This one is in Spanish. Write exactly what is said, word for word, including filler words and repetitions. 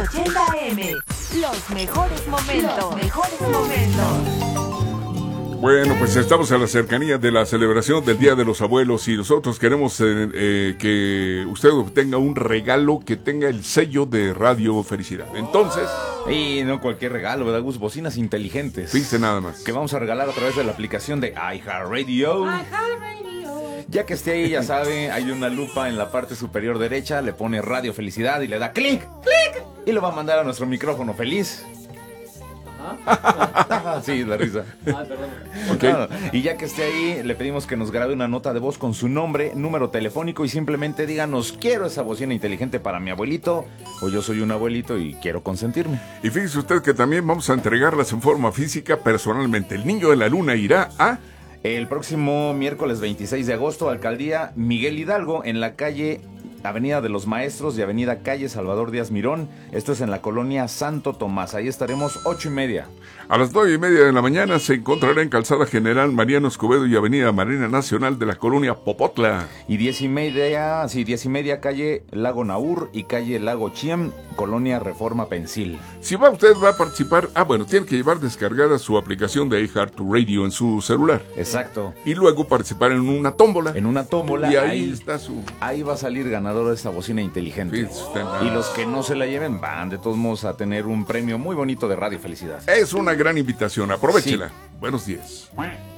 ochenta A M, los mejores momentos, los mejores momentos. Bueno, pues estamos a la cercanía de la celebración del Día de los Abuelos y nosotros queremos eh, eh, que usted obtenga un regalo que tenga el sello de Radio Felicidad. Entonces... Y no cualquier regalo, ¿verdad, Gus? Bocinas inteligentes. Fíjese nada más. Que vamos a regalar a través de la aplicación de iHeartRadio. iHeartRadio. Ya que esté ahí, ya sabe, hay una lupa en la parte superior derecha, le pone Radio Felicidad y le da clic, clic, y lo va a mandar a nuestro micrófono feliz. Sí, la risa. Ah, perdón. Okay. No, y ya que esté ahí, le pedimos que nos grabe una nota de voz con su nombre, número telefónico y simplemente díganos: quiero esa bocina inteligente para mi abuelito, o yo soy un abuelito y quiero consentirme. Y fíjese usted que también vamos a entregarlas en forma física personalmente. El Niño de la Luna irá a... El próximo miércoles veintiséis de agosto, Alcaldía Miguel Hidalgo, en la calle Avenida de los Maestros y Avenida Calle Salvador Díaz Mirón. Esto es en la colonia Santo Tomás. Ahí estaremos ocho y media. A las nueve y media de la mañana se encontrará en Calzada General Mariano Escobedo y Avenida Marina Nacional de la colonia Popotla. Y diez y media, sí, diez y media, calle Lago Naur y calle Lago Chiem, colonia Reforma Pensil. Si va usted, va a participar. Ah, bueno, tiene que llevar descargada su aplicación de iHeartRadio en su celular. Exacto. Y luego participar en una tómbola. En una tómbola. Y ahí, ahí está su... Ahí va a salir ganador de esta bocina inteligente. Sí, usted, Y los que no se la lleven van de todos modos a tener un premio muy bonito de Radio Felicidad. Es una gran invitación, aprovechela. Sí. Buenos días.